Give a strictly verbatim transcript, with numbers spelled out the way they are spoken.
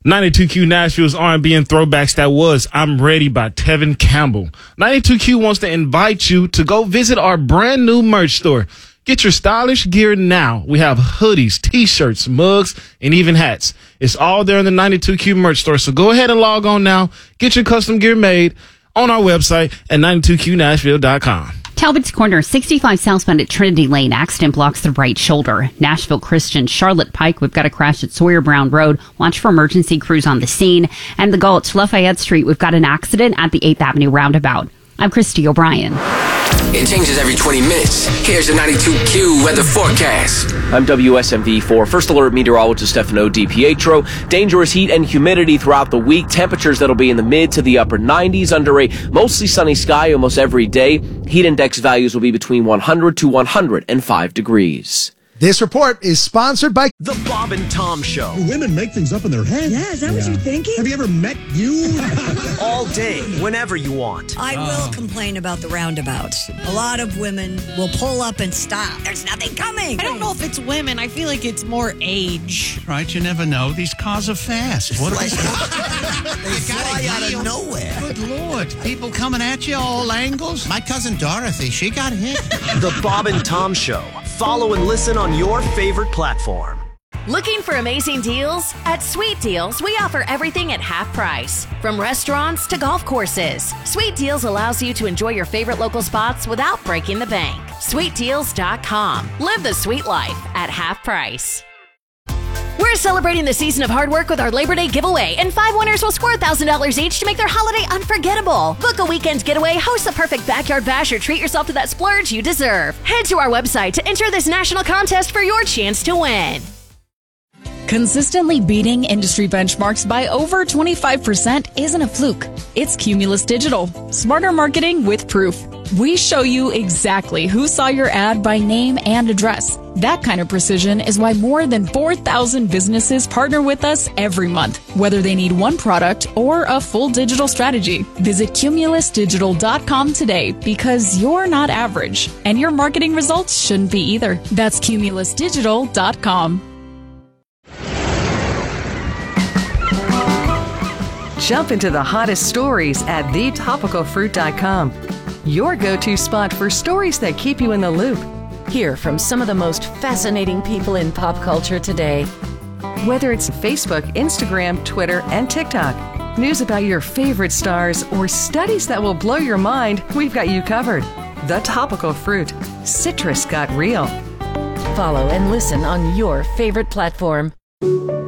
ninety-two Q Nashville's R and B and throwbacks. That was I'm Ready by Tevin Campbell. ninety-two Q wants to invite you to go visit our brand new merch store. Get your stylish gear now. We have hoodies, t-shirts, mugs, and even hats. It's all there in the ninety-two Q merch store. So go ahead and log on now. Get your custom gear made on our website at ninety-two Q Nashville dot com. Talbot's Corner, sixty-five southbound at Trinity Lane. Accident blocks the right shoulder. Nashville Christian, Charlotte Pike. We've got a crash at Sawyer Brown Road. Watch for emergency crews on the scene. And the Gulch, Lafayette Street. We've got an accident at the eighth Avenue roundabout. I'm Christy O'Brien. It changes every twenty minutes. Here's the ninety-two Q weather forecast. I'm W S M V four First Alert Meteorologist Stefano DiPietro. Dangerous heat and humidity throughout the week. Temperatures that'll be in the mid to the upper nineties under a mostly sunny sky almost every day. Heat index values will be between one hundred to one hundred five degrees. This report is sponsored by The Bob and Tom Show. Women make things up in their head. Yeah, is that yeah. what you're thinking? Have you ever met you? All day, whenever you want. I will oh. complain about the roundabouts. A lot of women will pull up and stop. There's nothing coming. I don't know if it's women. I feel like it's more age. Right, you never know. These cars are fast. What they fly out of nowhere. Good Lord. People coming at you all angles. My cousin Dorothy, she got hit. The Bob and Tom Show. Follow and listen on your favorite platform. Looking for amazing deals? At Sweet Deals, we offer everything at half price. From restaurants to golf courses, Sweet Deals allows you to enjoy your favorite local spots without breaking the bank. sweet deals dot com. Live the sweet life at half price. We're celebrating the season of hard work with our Labor Day giveaway, and five winners will score one thousand dollars each to make their holiday unforgettable. Book a weekend getaway, host the perfect backyard bash, or treat yourself to that splurge you deserve. Head to our website to enter this national contest for your chance to win. Consistently beating industry benchmarks by over twenty-five percent isn't a fluke. It's Cumulus Digital. Smarter marketing with proof. We show you exactly who saw your ad by name and address. That kind of precision is why more than four thousand businesses partner with us every month, whether they need one product or a full digital strategy. Visit Cumulus Digital dot com today, because you're not average, and your marketing results shouldn't be either. That's Cumulus Digital dot com. Jump into the hottest stories at the topical fruit dot com. Your go-to spot for stories that keep you in the loop. Hear from some of the most fascinating people in pop culture today. Whether it's Facebook, Instagram, Twitter, and TikTok, news about your favorite stars, or studies that will blow your mind, we've got you covered. The Topical Fruit. Citrus got real. Follow and listen on your favorite platform.